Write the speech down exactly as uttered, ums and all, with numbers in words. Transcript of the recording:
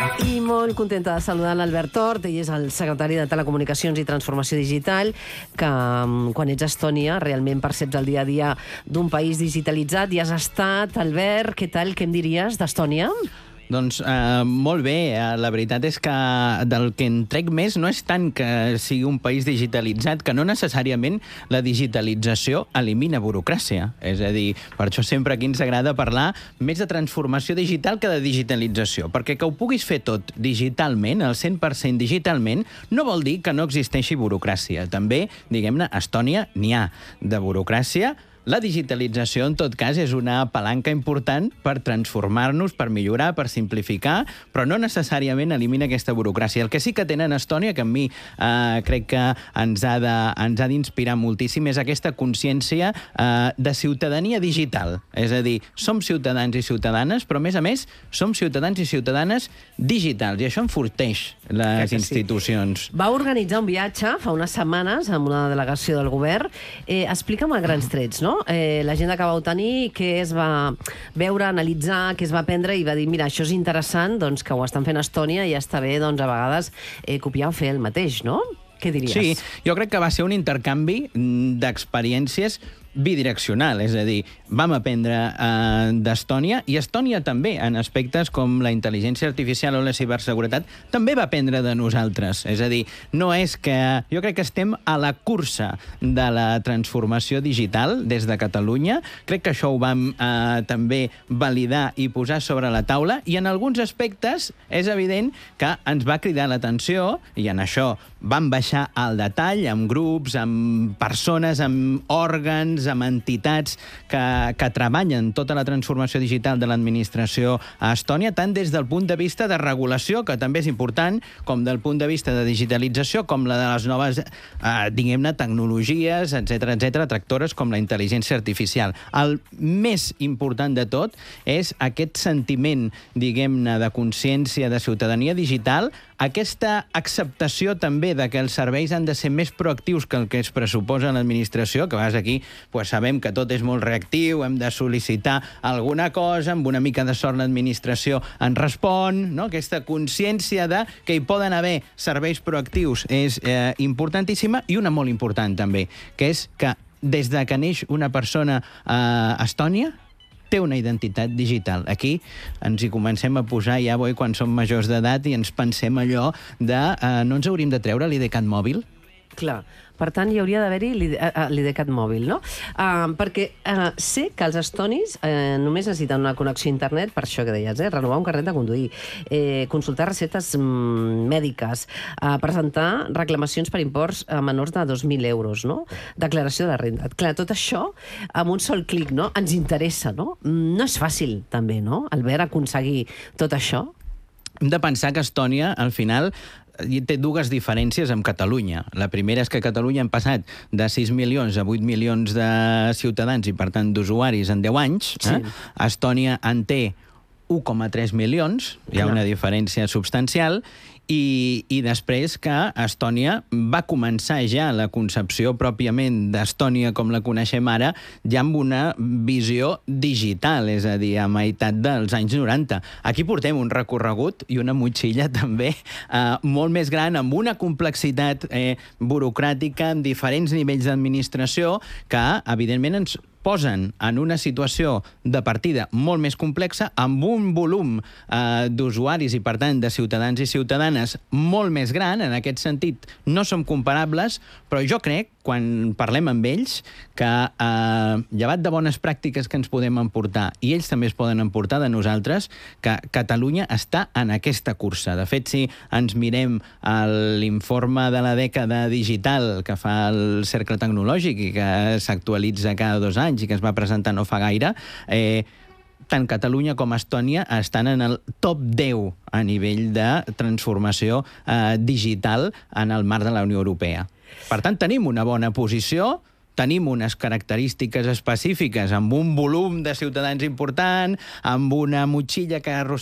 I molt contenta de saludar l'Albert Tort, ell és el secretari de Telecomunicacions i Transformació Digital, que quan ets a Estònia realment perceps el dia a dia d'un país digitalitzat. I has estat, Albert, què tal, què em diries d'Estònia? Doncs eh, molt bé, la veritat és que del que en trec més no és tant que sigui un país digitalitzat, que no necessàriament la digitalització elimina burocràcia. És a dir, per això sempre aquí ens agrada parlar més de transformació digital que de digitalització, perquè que ho puguis fer tot digitalment, al cent per cent digitalment, no vol dir que no existeixi burocràcia. També, diguem-ne, a Estònia n'hi ha de burocràcia. La digitalització, en tot cas, és una palanca important per transformar-nos, per millorar, per simplificar, però no necessàriament elimina aquesta burocràcia. El que sí que tenen a Estònia, que a mi eh, crec que ens ha de, ens ha d'inspirar moltíssim, és aquesta consciència eh, de ciutadania digital. És a dir, som ciutadans i ciutadanes, però, a més a més, som ciutadans i ciutadanes digitals, i això enforteix les institucions. Sí. Va organitzar un viatge fa unes setmanes amb una delegació del govern. Eh, explica'm a grans trets, no? Eh, l'agenda que vau tenir, què es va veure, analitzar, què es va aprendre, i va dir, mira, això és interessant, doncs que ho estan fent a Estònia i ja està bé, doncs a vegades eh, copiar o fer el mateix, no? Què diries? Sí, jo crec que va ser un intercanvi d'experiències bidireccional, és a dir, vam aprendre eh, d'Estònia, i Estònia també, en aspectes com la intel·ligència artificial o la ciberseguretat, també va aprendre de nosaltres. És a dir, no és que... Jo crec que estem a la cursa de la transformació digital des de Catalunya. Crec que això ho vam eh, també validar i posar sobre la taula, i en alguns aspectes és evident que ens va cridar l'atenció, i en això vam baixar al detall, amb grups, amb persones, amb òrgans, amb entitats que, que treballen tota la transformació digital de l'administració a Estònia, tant des del punt de vista de regulació, que també és important, com del punt de vista de digitalització, com la de les noves, eh, diguem-ne, tecnologies, etcètera, etcètera, tractores com la intel·ligència artificial. El més important de tot és aquest sentiment, diguem-ne, de consciència, de ciutadania digital, aquesta acceptació també de que els serveis han de ser més proactius que el que es pressuposa en l'administració, que a vegades aquí pues, sabem que tot és molt reactiu, hem de sol·licitar alguna cosa, amb una mica de sort l'administració en respon, no? Aquesta consciència de que hi poden haver serveis proactius és eh, importantíssima, i una molt important també, que és que des de que neix una persona a Estònia, té una identitat digital. Aquí ens hi comencem a posar ja boi quan som majors d'edat i ens pensem allò de eh, no ens hauríem de treure l'I D CAT mòbil? Clar. Per tant, hi hauria d'haver-hi l'I D CAT mòbil, no? Uh, perquè uh, sé que els estonis uh, només necessiten una connexió a internet, per això que deies, eh? Renovar un carnet de conduir, eh, consultar receptes mm, mèdiques, uh, presentar reclamacions per imports uh, menors de dos mil euros, no? Declaració de renda. Clar, tot això, amb un sol clic, no? Ens interessa, no? No és fàcil, també, no? Albert, aconseguir tot això. Hem de pensar que Estònia, al final, té dues diferències amb Catalunya. La primera és que a Catalunya hem passat de sis milions a vuit milions de ciutadans i, per tant, d'usuaris en deu anys. Eh? Sí. Estònia en té u coma tres milions, hi ha una diferència substancial, i, i després que Estònia va començar ja la concepció pròpiament d'Estònia com la coneixem ara, ja amb una visió digital, és a dir, a meitat dels anys noranta. Aquí portem un recorregut i una motxilla també eh, molt més gran, amb una complexitat eh, burocràtica, amb diferents nivells d'administració, que, evidentment, ens posen en una situació de partida molt més complexa, amb un volum eh, d'usuaris i, per tant, de ciutadans i ciutadanes molt més gran. En aquest sentit, no som comparables, però jo crec, quan parlem amb ells, que eh, llevat de bones pràctiques que ens podem emportar, i ells també es poden emportar de nosaltres, que Catalunya està en aquesta cursa. De fet, si ens mirem l'informe de la dècada digital que fa el Cercle Tecnològic i que s'actualitza cada dos anys i que es va presentar no fa gaire, eh, tant Catalunya com Estònia estan en el top deu a nivell de transformació eh, digital en el marc de la Unió Europea. Per tant, tenim una bona posició, tenim unes característiques específiques amb un volum de ciutadans important, amb una motxilla que arrossega